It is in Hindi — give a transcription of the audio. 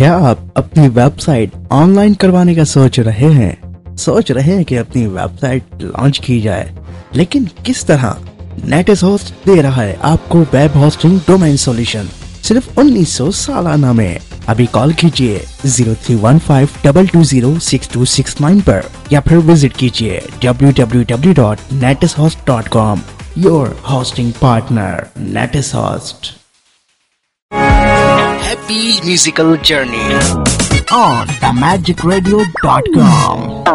क्या आप अपनी वेबसाइट ऑनलाइन करवाने का सोच रहे हैं कि अपनी वेबसाइट लॉन्च की जाए, लेकिन किस तरह? नेटिस होस्ट दे रहा है आपको वेब होस्टिंग डोमेन सॉल्यूशन सिर्फ 1900 सालाना में। अभी कॉल कीजिए 0315220629 पर या फिर विजिट कीजिए www.netishost.com। Your hosting partner नेटिस host. Happy musical journey on themagicradio.com।